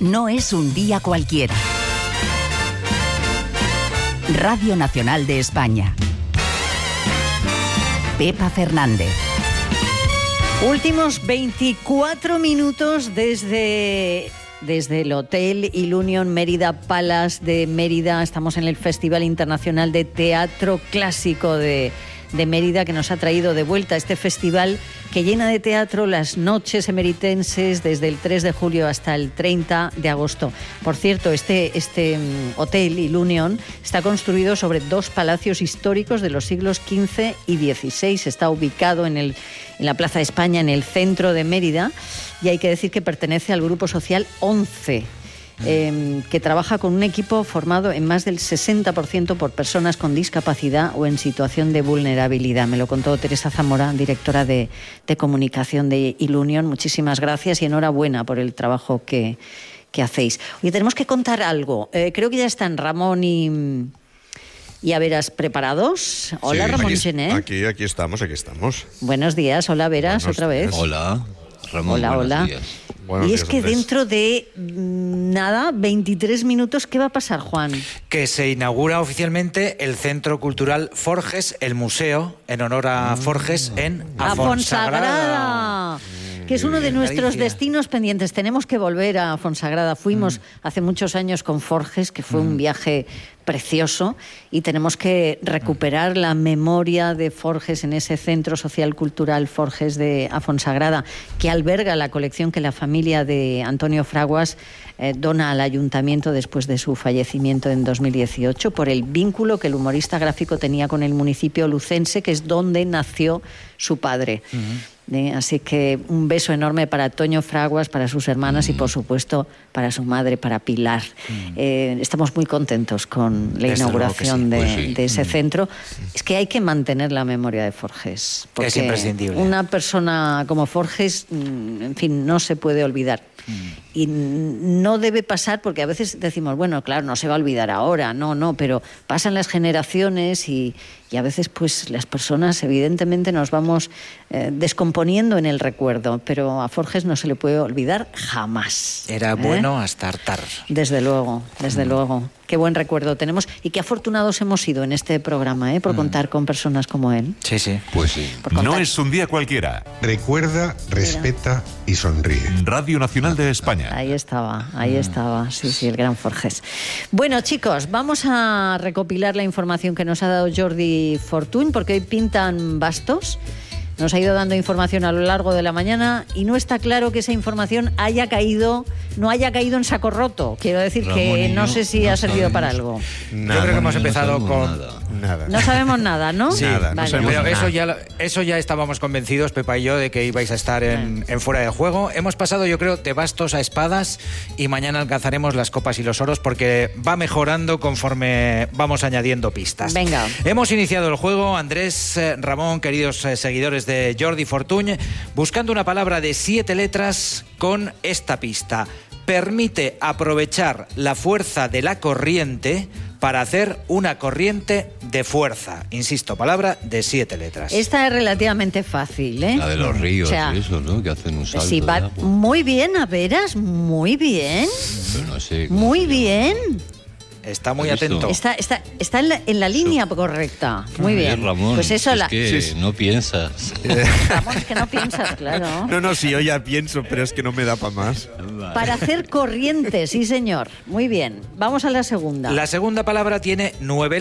no es un día cualquiera. Radio Nacional de España. Pepa Fernández. Últimos 24 minutos desde el Hotel Ilunion Mérida Palace de Mérida. Estamos en el Festival Internacional de Teatro Clásico de Mérida, que nos ha traído de vuelta este festival que llena de teatro las noches emeritenses desde el 3 de julio hasta el 30 de agosto. Por cierto, este Hotel Ilunion está construido sobre 2 palacios históricos de los siglos XV y XVI. Está ubicado en la Plaza de España, en el centro de Mérida, y hay que decir que pertenece al Grupo Social 11, que trabaja con un equipo formado en más del 60% por personas con discapacidad o en situación de vulnerabilidad. Me lo contó Teresa Zamora, directora de comunicación de Ilunion. Muchísimas gracias y enhorabuena por el trabajo que hacéis. Oye, tenemos que contar algo. Creo que ya están Ramón y Averas preparados. Hola, sí, Ramón Gené. Aquí estamos. Buenos días, hola Averas, otra vez. Hola, Ramón, hola. Días. Buenos y días, es que Andrés. dentro de 23 minutos, ¿qué va a pasar, Juan? Que se inaugura oficialmente el Centro Cultural Forges, el museo en honor a Forges en Fonsagrada, que es uno de nuestros destinos pendientes. Tenemos que volver a Fonsagrada. Fuimos hace muchos años con Forges, que fue un viaje precioso, y tenemos que recuperar la memoria de Forges en ese Centro Social Cultural Forges de Fonsagrada, que alberga la colección que la familia de Antonio Fraguas dona al ayuntamiento después de su fallecimiento en 2018, por el vínculo que el humorista gráfico tenía con el municipio lucense, que es donde nació su padre. Así que un beso enorme para Toño Fraguas, para sus hermanas y por supuesto para su madre, para Pilar. Estamos muy contentos con la inauguración de ese centro. Es que hay que mantener la memoria de Forges, porque es imprescindible. Una persona como Forges, en fin, no se puede olvidar. Y no debe pasar, porque a veces decimos, bueno, claro, no se va a olvidar ahora, no, pero pasan las generaciones y a veces pues las personas evidentemente nos vamos descomponiendo en el recuerdo, pero a Forges no se le puede olvidar jamás. Era bueno hasta hartar. Desde luego. Qué buen recuerdo tenemos y qué afortunados hemos sido en este programa, por contar con personas como él. Sí. Pues sí. No es un día cualquiera. Recuerda, respeta y sonríe. Radio Nacional de España. Ahí estaba, sí, el gran Forges. Bueno, chicos, vamos a recopilar la información que nos ha dado Jordi Fortuny, porque hoy pintan bastos. Nos ha ido dando información a lo largo de la mañana y no está claro que esa información no haya caído en saco roto. Quiero decir, Ramón, que no sé si ha servido para algo. Yo creo que hemos empezado con... Nada. No sabemos nada, ¿no? Sí, nada. Vale. Pero eso ya estábamos convencidos, Pepa y yo, de que ibais a estar en fuera de juego. Hemos pasado, yo creo, de bastos a espadas y mañana alcanzaremos las copas y los oros, porque va mejorando conforme vamos añadiendo pistas. Venga. Hemos iniciado el juego, Andrés, Ramón, queridos seguidores de Jordi Fortuny, buscando una palabra de 7 letras con esta pista. Permite aprovechar la fuerza de la corriente para hacer una corriente de fuerza. Insisto, palabra de 7 letras. Esta es relativamente fácil, ¿eh? La de los ríos, O sea, eso, ¿no? Que hacen un salto. Sí, va de agua. muy bien, Averas, muy bien. Pero no sé cómo Muy se llama. bien. Está muy ¿Has visto? atento. Está en la línea correcta. Muy bien. Ramón, Pues eso, es que Sí. no piensas. Ramón, es que no piensas, claro. No, sí, yo ya pienso, pero es que no me da para más. Para hacer corriente, sí, señor. Muy bien. Vamos a la segunda. La segunda palabra tiene 9